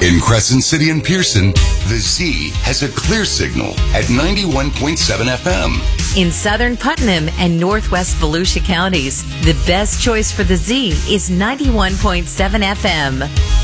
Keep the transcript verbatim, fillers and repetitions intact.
In Crescent City and Pearson, the Z has a clear signal at ninety-one point seven F M. In southern Putnam and northwest Volusia counties, the best choice for the Z is ninety-one point seven F M.